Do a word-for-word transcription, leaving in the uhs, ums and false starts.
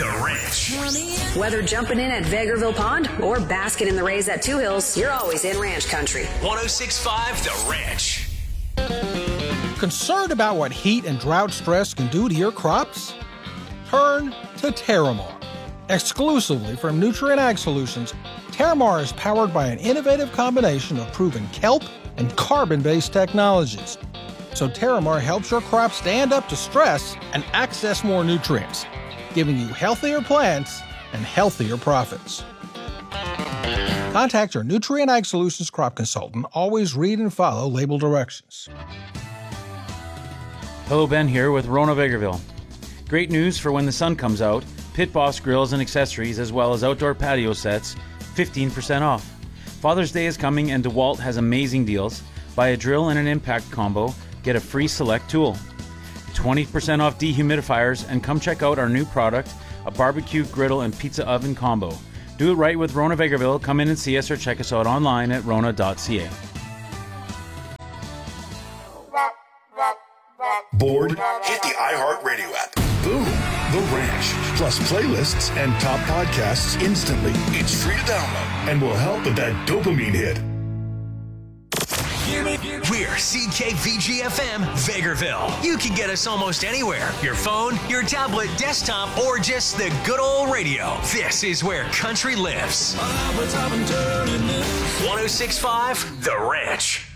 The Ranch. Whether jumping in at Vegreville Pond or basking in the rays at Two Hills, you're always in ranch country. one oh six point five The Ranch. Concerned about what heat and drought stress can do to your crops? Turn to Terramar. Exclusively from Nutrient Ag Solutions, Terramar is powered by an innovative combination of proven kelp and carbon-based technologies. So Terramar helps your crops stand up to stress and access more nutrients, giving you healthier plants and healthier profits. Contact your Nutrient Ag Solutions crop consultant. Always read and follow label directions. Hello, Ben here with Rona Vegreville. Great news for when the sun comes out. Pit Boss grills and accessories as well as outdoor patio sets, fifteen percent off. Father's Day is coming and DeWalt has amazing deals. Buy a drill and an impact combo, get a free select tool. twenty percent off dehumidifiers, and come check out our new product, a barbecue griddle and pizza oven combo. Do it right with Rona Vegreville. Come in and see us or check us out online at rona dot c a. Bored? Hit the iHeartRadio app. Boom. The Ranch. Plus playlists and top podcasts instantly. It's free to download and will help with that dopamine hit. We're C K V G F M Vegreville. You can get us almost anywhere. Your phone, your tablet, desktop, or just the good old radio. This is where country lives. one oh six point five The Ranch.